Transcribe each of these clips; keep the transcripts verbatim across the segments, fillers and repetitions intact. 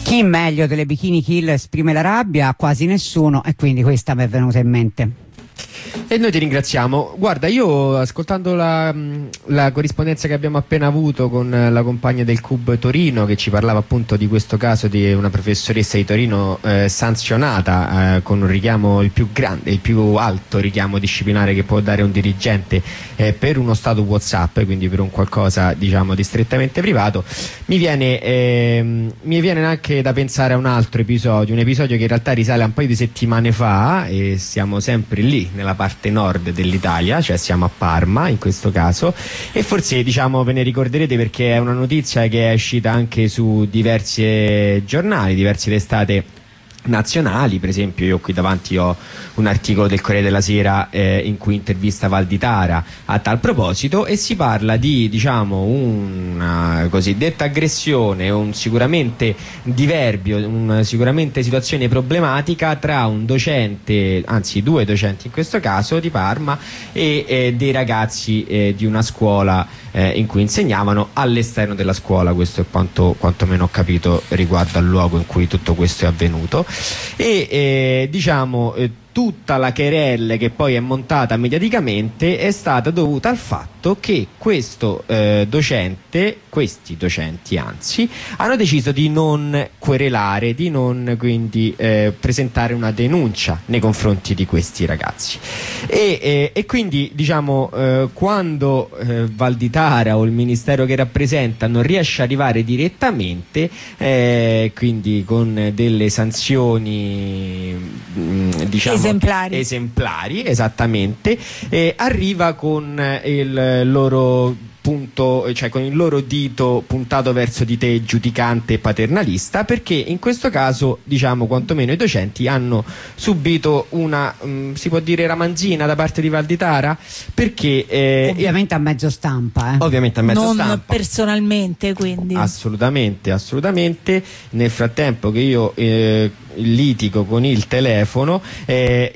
Chi meglio delle Bikini Kill esprime la rabbia? Quasi nessuno, e quindi questa mi è venuta in mente. E noi ti ringraziamo. Guarda, io ascoltando la, la corrispondenza che abbiamo appena avuto con la compagna del C U B Torino, che ci parlava appunto di questo caso di una professoressa di Torino eh, sanzionata eh, con un richiamo, il più grande, il più alto richiamo disciplinare che può dare un dirigente eh, per uno stato WhatsApp, quindi per un qualcosa diciamo di strettamente privato, mi viene, eh, mi viene anche da pensare a un altro episodio, un episodio che in realtà risale a un paio di settimane fa, e siamo sempre lì nella parte nord dell'Italia, cioè siamo a Parma in questo caso, e forse diciamo ve ne ricorderete perché è una notizia che è uscita anche su diversi giornali, diverse testate nazionali. Per esempio io qui davanti ho un articolo del Corriere della Sera eh, in cui intervista Valditara a tal proposito, e si parla di diciamo una cosiddetta aggressione, un sicuramente diverbio, una sicuramente situazione problematica tra un docente, anzi due docenti in questo caso di Parma, e eh, dei ragazzi eh, di una scuola eh, in cui insegnavano all'esterno della scuola. Questo è quanto quantomeno ho capito riguardo al luogo in cui tutto questo è avvenuto. E eh, diciamo eh, tutta la querelle che poi è montata mediaticamente è stata dovuta al fatto che questo eh, docente, questi docenti anzi, hanno deciso di non querelare, di non quindi eh, presentare una denuncia nei confronti di questi ragazzi. E, eh, e quindi diciamo eh, quando eh, Valditara o il ministero che rappresenta non riesce ad arrivare direttamente, eh, quindi con delle sanzioni mh, diciamo esemplari, esemplari esattamente, eh, arriva con il loro punto, cioè con il loro dito puntato verso di te, giudicante e paternalista, perché in questo caso diciamo quantomeno i docenti hanno subito una mh, si può dire ramanzina da parte di Valditara, perché eh, ovviamente a mezzo stampa eh. ovviamente a mezzo non stampa, personalmente, quindi assolutamente assolutamente nel frattempo che io eh, litigo con il telefono, eh,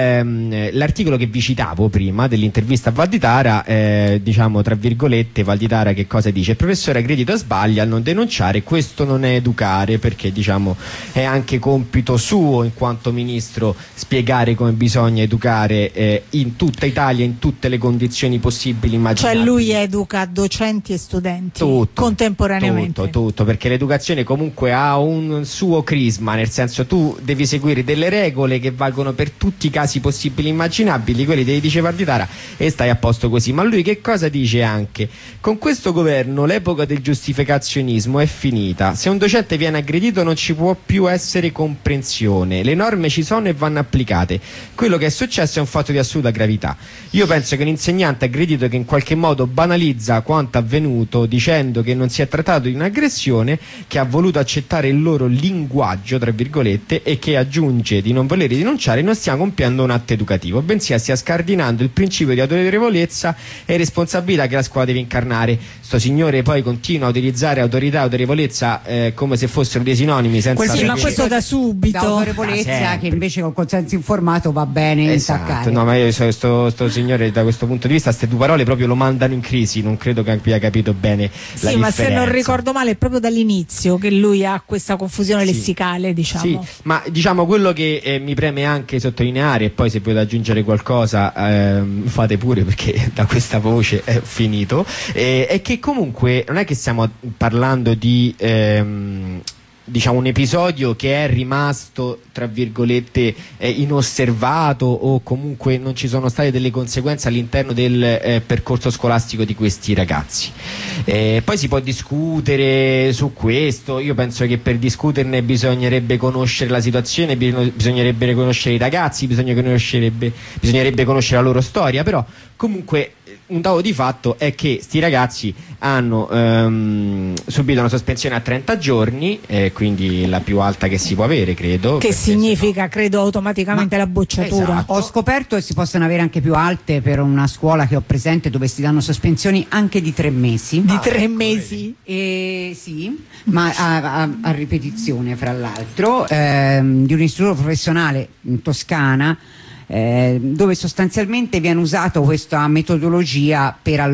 ehm, l'articolo che vi citavo prima dell'intervista a Valditara, eh, diciamo tra virgolette, Valditara che cosa dice? Il professore aggredito sbaglia al non denunciare, questo non è educare, perché diciamo è anche compito suo in quanto ministro spiegare come bisogna educare eh, in tutta Italia, in tutte le condizioni possibili immaginabili. Cioè lui educa docenti e studenti tutto, contemporaneamente. Tutto, tutto, perché l'educazione comunque ha un suo crisma, nel senso tu devi seguire delle regole che valgono per tutti i casi possibili e immaginabili, quelli te li dice Valditara e stai a posto così. Ma lui che cosa dice anche? Con questo governo l'epoca del giustificazionismo è finita, se un docente viene aggredito non ci può più essere comprensione, le norme ci sono e vanno applicate, quello che è successo è un fatto di assoluta gravità. Io penso che un insegnante aggredito che in qualche modo banalizza quanto avvenuto dicendo che non si è trattato di un'aggressione, che ha voluto accettare il loro linguaggio tra virgolette e che aggiunge di non voler denunciare, non stia compiendo un atto educativo, bensì stia scardinando il principio di autorevolezza e responsabilità che la scuola deve incarnare. Sto signore poi continua a utilizzare autorità e autorevolezza eh, come se fossero dei sinonimi, senza sì, ma questo da subito, da autorevolezza, che invece con consenso informato va bene esatto, intaccare. no, ma io so, sto, sto signore da questo punto di vista queste due parole proprio lo mandano in crisi, non credo che abbia capito bene sì, la ma differenza. se non ricordo male è proprio dall'inizio che lui ha questa confusione sì, lessicale, diciamo. Sì, ma diciamo quello che eh, mi preme anche sottolineare, e poi se volete aggiungere qualcosa ehm, fate pure, perché da questa voce è finito, eh, è che comunque non è che stiamo parlando di ehm, diciamo un episodio che è rimasto tra virgolette eh, inosservato, o comunque non ci sono state delle conseguenze all'interno del eh, percorso scolastico di questi ragazzi. Eh, poi si può discutere su questo, io penso che per discuterne bisognerebbe conoscere la situazione, bisognerebbe conoscere i ragazzi, bisognerebbe, bisognerebbe conoscere la loro storia, però comunque un dato di fatto è che sti ragazzi hanno ehm, subito una sospensione a trenta giorni, eh, quindi la più alta che si può avere, credo. Che significa, no, credo, automaticamente ma, la bocciatura. Esatto. Ho scoperto che si possono avere anche più alte per una scuola che ho presente, dove si danno sospensioni anche di tre mesi. Di ah, tre ecco, mesi? Eh, sì, ma a, a, a ripetizione, fra l'altro, ehm, di un istituto professionale in Toscana, Eh, dove sostanzialmente viene usata questa metodologia per, al,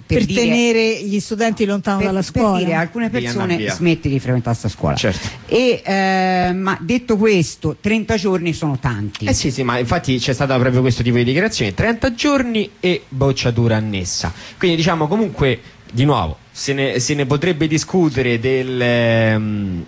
per, per dire, tenere gli studenti lontano per, dalla scuola. Per dire a alcune persone smetti di frequentare sta scuola. Certo. E, eh, ma detto questo, trenta giorni sono tanti. Eh sì, sì, ma infatti c'è stato proprio questo tipo di dichiarazione, trenta giorni e bocciatura annessa. Quindi diciamo comunque, di nuovo, se ne, se ne potrebbe discutere del... Ehm,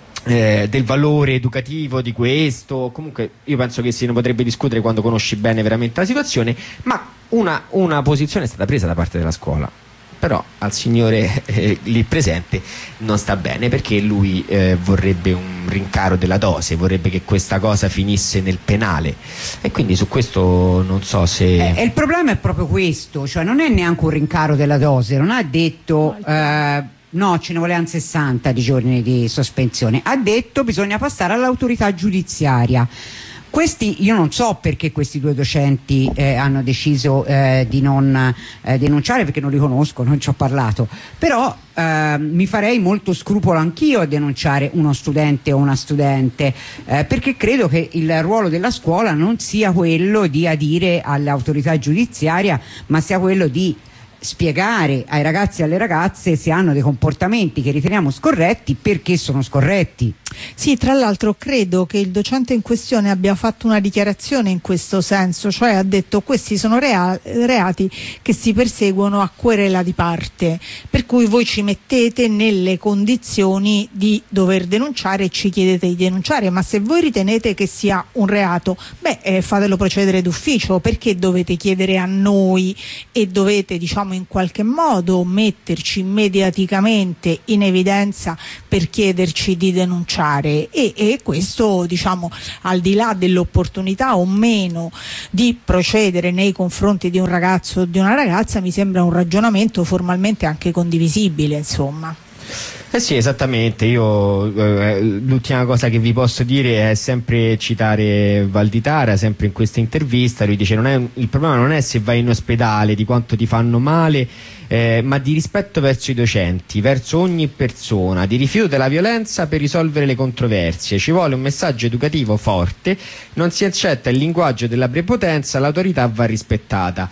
Eh, del valore educativo di questo, comunque io penso che se ne potrebbe discutere quando conosci bene veramente la situazione, ma una, una posizione è stata presa da parte della scuola, però al signore eh, lì presente non sta bene, perché lui eh, vorrebbe un rincaro della dose, vorrebbe che questa cosa finisse nel penale, e quindi su questo non so se... Eh, il problema è proprio questo, cioè non è neanche un rincaro della dose, non ha detto... Eh, no, ce ne volevano sessanta di giorni di sospensione, ha detto bisogna passare all'autorità giudiziaria. Questi, io non so perché questi due docenti eh, hanno deciso eh, di non eh, denunciare, perché non li conosco, non ci ho parlato, però eh, mi farei molto scrupolo anch'io a denunciare uno studente o una studente, eh, perché credo che il ruolo della scuola non sia quello di adire all'autorità giudiziaria, ma sia quello di spiegare ai ragazzi e alle ragazze se hanno dei comportamenti che riteniamo scorretti, perché sono scorretti. Sì, tra l'altro credo che il docente in questione abbia fatto una dichiarazione in questo senso, cioè ha detto questi sono rea- reati che si perseguono a querela di parte, per cui voi ci mettete nelle condizioni di dover denunciare e ci chiedete di denunciare, ma se voi ritenete che sia un reato, beh eh, fatelo procedere d'ufficio, perché dovete chiedere a noi e dovete, diciamo, in qualche modo metterci mediaticamente in evidenza per chiederci di denunciare. E, e questo, diciamo, al di là dell'opportunità o meno di procedere nei confronti di un ragazzo o di una ragazza, mi sembra un ragionamento formalmente anche condivisibile, insomma. Eh sì, esattamente. Io eh, l'ultima cosa che vi posso dire è sempre citare Valditara, sempre in questa intervista. Lui dice: non è, il problema non è se vai in ospedale, di quanto ti fanno male, eh, ma di rispetto verso i docenti, verso ogni persona, di rifiuto della violenza per risolvere le controversie. Ci vuole un messaggio educativo forte, non si accetta il linguaggio della prepotenza, l'autorità va rispettata,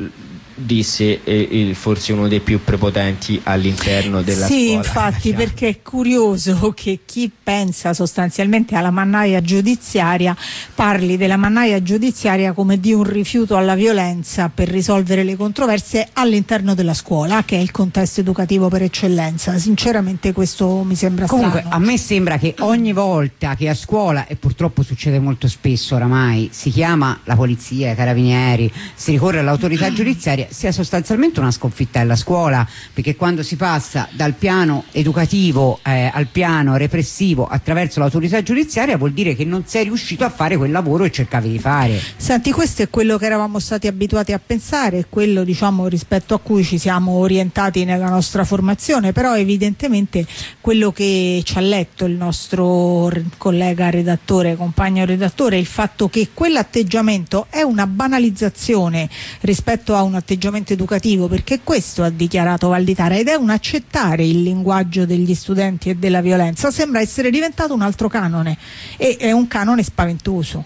disse eh, il, forse uno dei più prepotenti all'interno della sì, scuola. Sì, infatti, perché è curioso che chi pensa sostanzialmente alla mannaia giudiziaria parli della mannaia giudiziaria come di un rifiuto alla violenza per risolvere le controversie all'interno della scuola, che è il contesto educativo per eccellenza. Sinceramente questo mi sembra Comunque, strano. a me sembra che ogni volta che a scuola, e purtroppo succede molto spesso oramai, si chiama la polizia, i carabinieri, si ricorre all'autorità giudiziaria, sia sostanzialmente una sconfitta della scuola, perché quando si passa dal piano educativo eh, al piano repressivo attraverso l'autorità giudiziaria, vuol dire che non sei riuscito a fare quel lavoro che cercavi di fare. Senti, questo è quello che eravamo stati abituati a pensare, quello, diciamo, rispetto a cui ci siamo orientati nella nostra formazione, però evidentemente quello che ci ha letto il nostro collega redattore, compagno redattore, il fatto che quell'atteggiamento è una banalizzazione rispetto a un atteggiamento educativo, perché questo ha dichiarato Valditara, ed è un accettare il linguaggio degli studenti e della violenza, sembra essere diventato un altro canone, e è un canone spaventoso.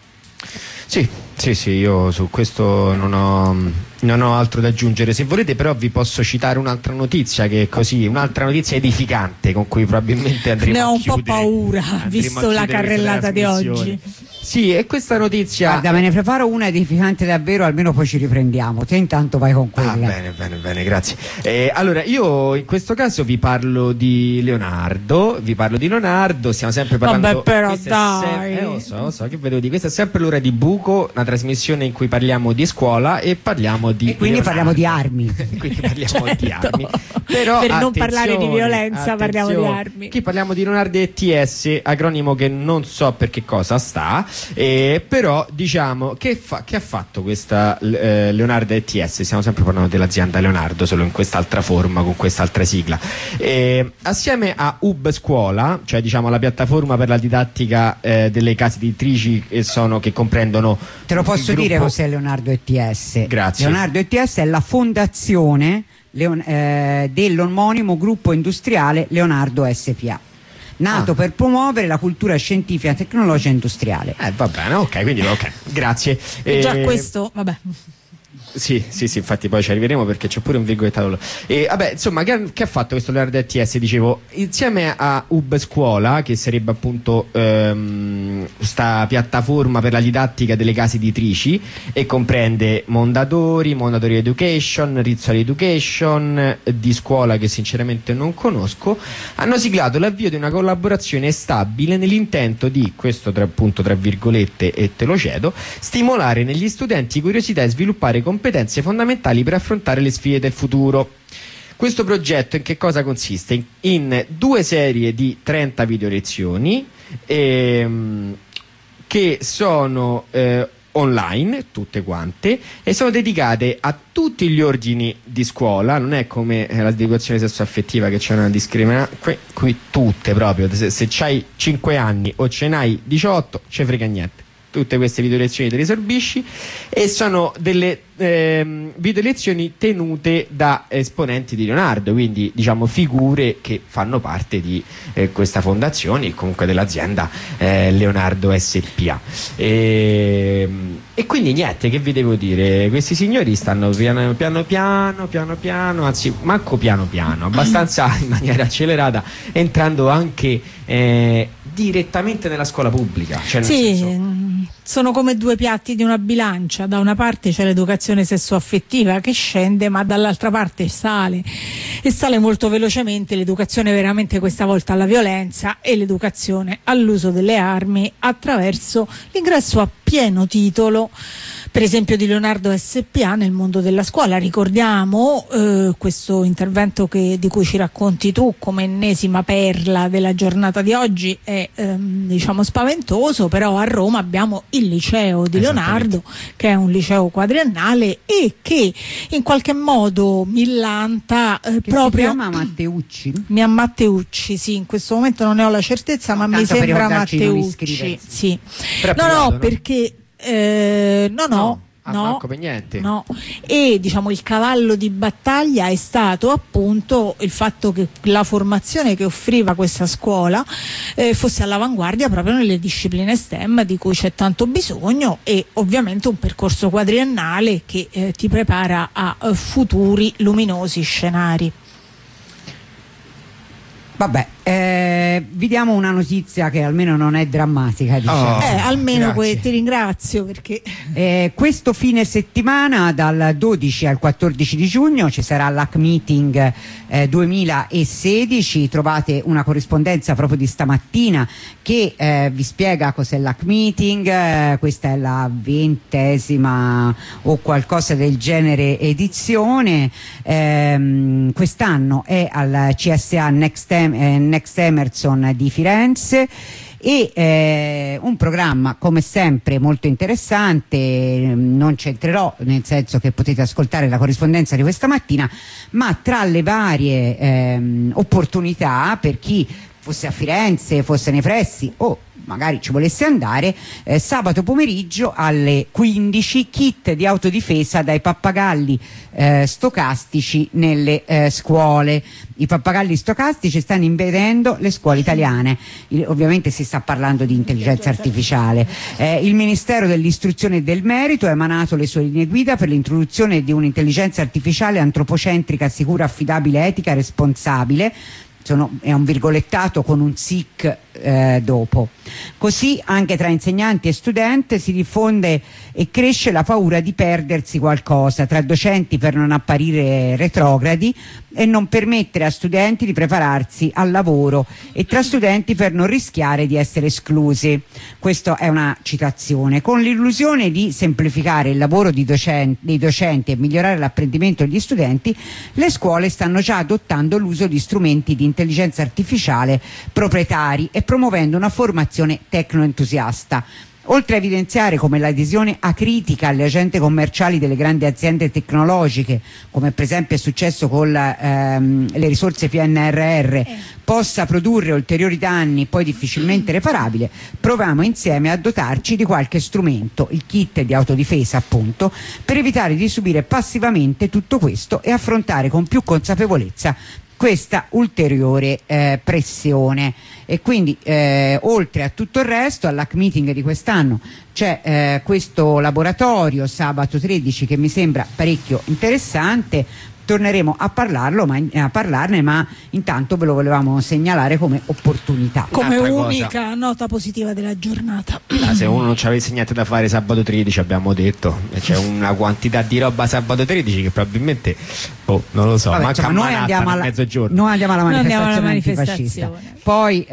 Sì, sì, sì, io su questo non ho, non ho altro da aggiungere. Se volete però vi posso citare un'altra notizia, che è così, un'altra notizia edificante con cui probabilmente andremo ne ho a un chiudere, po' paura, visto la carrellata di oggi. Sì, e questa notizia... Guarda, me ne preparo una edificante davvero, almeno poi ci riprendiamo. Te intanto vai con quella. Ah, bene, bene, bene, grazie. Eh, allora, io in questo caso vi parlo di Leonardo, vi parlo di Leonardo, stiamo sempre parlando... Vabbè, però questa dai! Eh, eh, lo so, lo so, che vedo di questa è sempre l'ora di buco, una trasmissione in cui parliamo di scuola e parliamo di E quindi Leonardo. parliamo di armi. Quindi parliamo Certo. di armi. Però, per non parlare di attenzione, violenza parliamo di attenzione. armi. Qui parliamo di Leonardo E T S, acronimo che non so per che cosa sta, eh, però diciamo che, fa, che ha fatto questa eh, Leonardo E T S. Stiamo sempre parlando dell'azienda Leonardo, solo in quest'altra forma, con quest'altra sigla, eh, assieme a U B Scuola, cioè diciamo la piattaforma per la didattica eh, delle case editrici che, sono, che comprendono... Te lo posso il dire gruppo... cos'è Leonardo E T S? Grazie. Leonardo E T S è la fondazione Leon eh, dell'omonimo gruppo industriale Leonardo S P A, nato Ah. per promuovere la cultura scientifica, tecnologica e industriale. Eh, va bene, ok, quindi ok, grazie. E già Eh, questo, vabbè. Sì, sì, sì, infatti poi ci arriveremo perché c'è pure un virgolettato. E vabbè, insomma, che, che ha fatto questo Leonardo E T S? Dicevo, insieme a U B Scuola, che sarebbe appunto ehm, sta piattaforma per la didattica delle case editrici, e comprende Mondadori, Mondadori Education, Rizzoli Education, Di Scuola, che sinceramente non conosco, hanno siglato l'avvio di una collaborazione stabile nell'intento di, questo tra, appunto tra virgolette e te lo cedo, stimolare negli studenti curiosità e sviluppare competenze fondamentali per affrontare le sfide del futuro. Questo progetto in che cosa consiste? In, in due serie di trenta video lezioni ehm, che sono eh, online, tutte quante, e sono dedicate a tutti gli ordini di scuola. Non è come eh, l'educazione sessuaffettiva che c'è una discriminazione, qui, qui tutte proprio, se, se c'hai cinque anni o ce n'hai diciotto, ce frega niente. Tutte queste video lezioni te le sorbisci, e sono delle ehm, video lezioni tenute da esponenti di Leonardo, quindi diciamo figure che fanno parte di eh, questa fondazione e comunque dell'azienda eh, Leonardo S P A. E, e quindi niente, che vi devo dire, questi signori stanno piano piano piano piano piano, anzi manco piano piano, abbastanza in maniera accelerata, entrando anche eh, direttamente nella scuola pubblica, cioè nel sì, senso... sono come due piatti di una bilancia. Da una parte c'è l'educazione sessuaffettiva che scende, ma dall'altra parte sale, e sale molto velocemente l'educazione veramente questa volta alla violenza e l'educazione all'uso delle armi attraverso l'ingresso a pieno titolo, per esempio, di Leonardo S P A nel mondo della scuola. Ricordiamo eh, questo intervento che, di cui ci racconti tu come ennesima perla della giornata di oggi, è ehm, diciamo spaventoso, però a Roma abbiamo il liceo di Leonardo, che è un liceo quadriennale e che in qualche modo millanta eh, che proprio... si chiama Matteucci? Mia Matteucci, sì, in questo momento non ne ho la certezza, ma mi sembra Matteucci. Sì. No, no, no, perché Eh, no, no, no, ah, no, manco per niente. no. E diciamo il cavallo di battaglia è stato appunto il fatto che la formazione che offriva questa scuola eh, fosse all'avanguardia proprio nelle discipline STEM di cui c'è tanto bisogno, e ovviamente un percorso quadriennale che eh, ti prepara a uh, futuri luminosi scenari. Vabbè, eh, vi diamo una notizia che almeno non è drammatica, diciamo. Oh, eh, almeno grazie. que- ti ringrazio perché Eh, questo fine settimana, dal dodici al quattordici di giugno, ci sarà l'Hack Meeting eh, duemilasedici. Trovate una corrispondenza proprio di stamattina che eh, vi spiega cos'è l'Hack Meeting. Eh, questa è la ventesima o qualcosa del genere edizione. Eh, quest'anno è al C S A Next, em- eh, Next Emerson di Firenze, e eh, un programma come sempre molto interessante. Non c'entrerò, nel senso che potete ascoltare la corrispondenza di questa mattina, ma tra le varie ehm, opportunità per chi fosse a Firenze, fosse nei pressi o magari ci volesse andare, eh, sabato pomeriggio alle quindici, kit di autodifesa dai pappagalli eh, stocastici nelle eh, scuole. I pappagalli stocastici stanno invadendo le scuole italiane. Il, ovviamente si sta parlando di intelligenza artificiale. Eh, il Ministero dell'Istruzione e del Merito ha emanato le sue linee guida per l'introduzione di un'intelligenza artificiale antropocentrica, sicura, affidabile, etica, responsabile. Sono, è un virgolettato con un S I C eh, dopo. Così anche tra insegnanti e studenti si diffonde e cresce la paura di perdersi qualcosa, tra docenti per non apparire retrogradi e non permettere a studenti di prepararsi al lavoro, e tra studenti per non rischiare di essere esclusi. Questa è una citazione. Con l'illusione di semplificare il lavoro di docenti, dei docenti e migliorare l'apprendimento degli studenti, le scuole stanno già adottando l'uso di strumenti di intelligenza artificiale proprietari e promuovendo una formazione tecnoentusiasta. Oltre a evidenziare come l'adesione acritica alle agende commerciali delle grandi aziende tecnologiche, come per esempio è successo con ehm, le risorse P N R R, eh. possa produrre ulteriori danni poi difficilmente reparabili, proviamo insieme a dotarci di qualche strumento, il kit di autodifesa appunto, per evitare di subire passivamente tutto questo e affrontare con più consapevolezza questa ulteriore eh, pressione. E quindi eh, oltre a tutto il resto, all'hack meeting di quest'anno c'è eh, questo laboratorio sabato tredici che mi sembra parecchio interessante. Torneremo a parlarlo, ma a parlarne, ma intanto ve lo volevamo segnalare come opportunità. Come Un'altra unica cosa. nota positiva della giornata. Ah, se uno non ci avesse niente da fare sabato tredici, abbiamo detto, c'è una quantità di roba sabato tredici che probabilmente, oh, non lo so, Vabbè, manca insomma, noi, Manhattan andiamo a alla, mezzogiorno. noi andiamo alla Noi andiamo alla manifestazione manifestazione. antifascista. Poi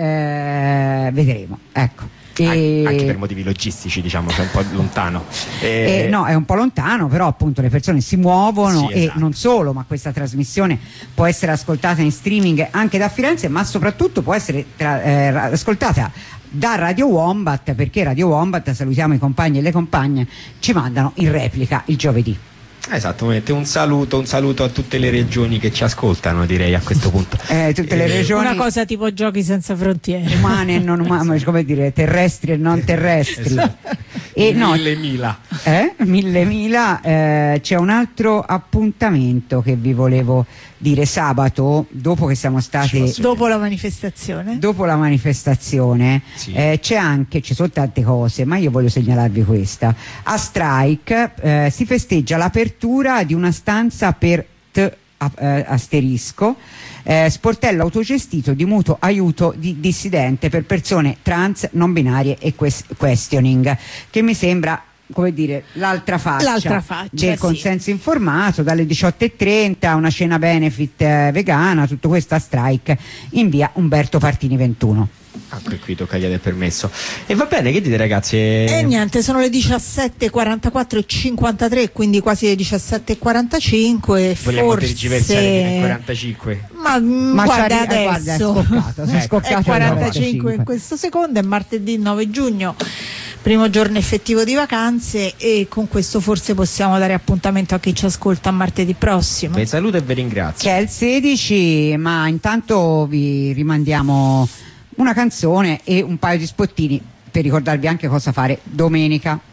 eh, vedremo, ecco. Anche, E... anche per motivi logistici, diciamo, c'è un po' lontano. E... Eh, no, è un po' lontano, però appunto le persone si muovono, Sì, e esatto. non solo, ma questa trasmissione può essere ascoltata in streaming anche da Firenze, ma soprattutto può essere tra, eh, ascoltata da Radio Wombat, perché Radio Wombat, salutiamo i compagni e le compagne, ci mandano in replica il giovedì. Esattamente, un saluto, un saluto a tutte le regioni che ci ascoltano, direi a questo punto. Eh, tutte le Eh, regioni Una cosa tipo Giochi senza frontiere. umane e non umane, come dire, terrestri e non terrestri. Esatto. E no, mille mila. Eh? Mille mila, eh, c'è un altro appuntamento che vi volevo dire sabato, dopo che siamo stati Dopo la manifestazione. dopo la manifestazione, Sì. eh, c'è anche, ci sono tante cose, ma io voglio segnalarvi questa. A Strike eh, si festeggia l'apertura di una stanza per T eh, asterisco eh, sportello autogestito di mutuo aiuto di dissidente per persone trans, non binarie e ques- questioning, che mi sembra, come dire, l'altra faccia, L'altra faccia, del sì. consenso informato, dalle diciotto e trenta, una cena benefit eh, vegana, tutto questo a Strike in via Umberto Partini ventuno. Ah, qui, qui tocca chiedere il permesso. E va bene, che dite ragazzi? E niente, sono le diciassette e quarantaquattro e cinquantatré, quindi quasi le diciassette e quarantacinque. Vogliamo Forse tergiversare fino ai quarantacinque? Ma, mm, Ma guarda c'arri- eh, guarda, è adesso scoccato, è è scoccato al quarantacinque in questo secondo, è martedì nove giugno, primo giorno effettivo di vacanze, e con questo forse possiamo dare appuntamento a chi ci ascolta martedì prossimo. Vi saluto e vi ringrazio. Che è il sedici, ma intanto vi rimandiamo una canzone e un paio di spottini per ricordarvi anche cosa fare domenica.